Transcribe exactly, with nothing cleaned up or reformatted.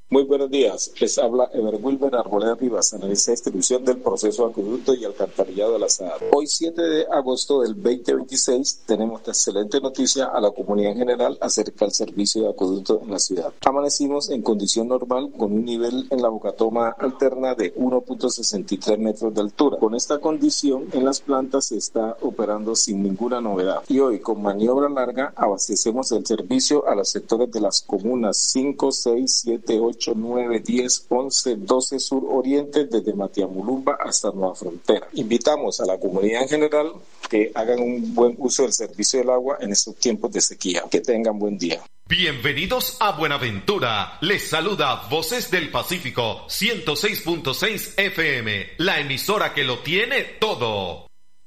Muy buenos días, les habla Ever Wilber Arboleda Rivas, analista de distribución del proceso de acueducto y alcantarillado de la S A D. Hoy siete de agosto del veinte veintiséis tenemos una excelente noticia a la comunidad en general acerca del servicio de acueducto en la ciudad. Amanecimos en condición normal con un nivel en la bocatoma alterna de uno punto sesenta y tres metros de altura. Con esta condición en las plantas se está operando sin ninguna novedad. Y hoy con maniobra larga abastecemos el servicio a los sectores de las comunas cinco, seis, siete, ocho, nueve, diez, once, doce sur oriente desde Matiamulumba hasta Nueva Frontera. Invitamos a la comunidad en general que hagan un buen uso del servicio del agua en estos tiempos de sequía. Que tengan buen día. Bienvenidos a Buenaventura. Les saluda Voces del Pacífico ciento seis punto seis F M, la emisora que lo tiene todo.